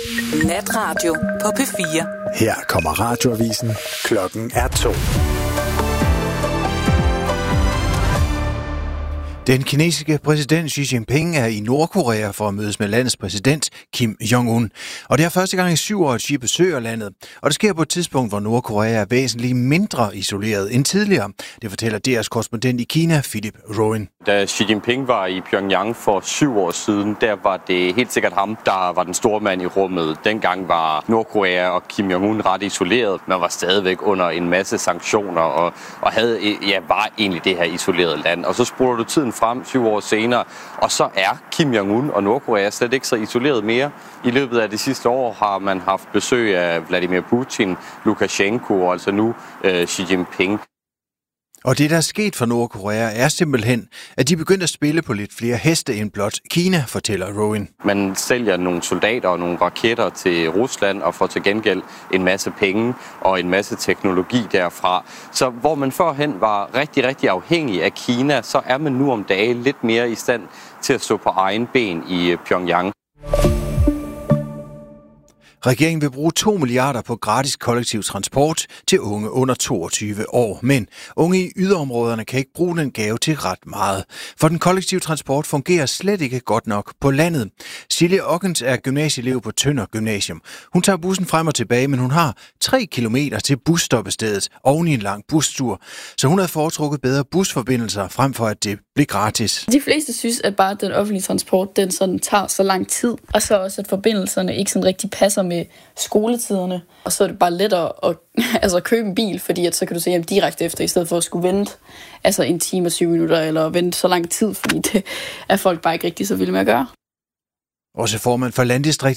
Natradio på P4. Her kommer radioavisen. Klokken er 2. Den kinesiske præsident Xi Jinping er i Nordkorea for at mødes med landets præsident Kim Jong-un. Og det er første gang i 7 år, at Xi besøger landet. Og det sker på et tidspunkt, hvor Nordkorea er væsentligt mindre isoleret end tidligere. Det fortæller DR's korrespondent i Kina, Philip Rowan. Da Xi Jinping var i Pyongyang for 7 år siden, der var det helt sikkert ham, der var den store mand i rummet. Dengang var Nordkorea og Kim Jong-un ret isoleret. Man var stadigvæk under en masse sanktioner og var egentlig det her isolerede land. Og så spoler du tiden frem 7 år senere, og så er Kim Jong-un og Nordkorea slet ikke så isoleret mere. I løbet af det sidste år har man haft besøg af Vladimir Putin, Lukashenko og altså nu Xi Jinping. Og det, der er sket for Nordkorea, er simpelthen, at de begyndte at spille på lidt flere heste end blot Kina, fortæller Rowan. Man sælger nogle soldater og nogle raketter til Rusland og får til gengæld en masse penge og en masse teknologi derfra. Så hvor man førhen var rigtig, rigtig afhængig af Kina, så er man nu om dagen lidt mere i stand til at stå på egen ben i Pyongyang. Regeringen vil bruge 2 milliarder på gratis kollektiv transport til unge under 22 år. Men unge i yderområderne kan ikke bruge den gave til ret meget. For den kollektive transport fungerer slet ikke godt nok på landet. Silje Ockens er gymnasieelev på Tønder Gymnasium. Hun tager bussen frem og tilbage, men hun har 3 kilometer til busstoppestedet oven i en lang bustur. Så hun havde foretrukket bedre busforbindelser frem for at det blev gratis. De fleste synes, at bare den offentlige transport, den sådan tager så lang tid. Og så også, at forbindelserne ikke sådan rigtig passer med skoletiderne. Og så er det bare lettere at købe en bil, fordi at så kan du se hjem direkte efter, i stedet for at skulle vente 1 time og 20 minutter, eller vente så lang tid, fordi det er folk bare ikke rigtig så vilde med at gøre. Også formand for Landdistrikt